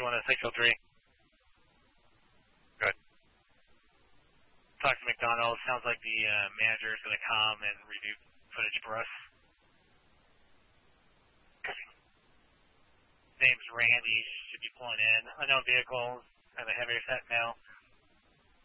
221 to 603. Good. Talk to McDonald. Sounds like the manager is going to come and review footage for us. Name's Randy. Should be pulling in. Unknown vehicles. Have a heavier set now.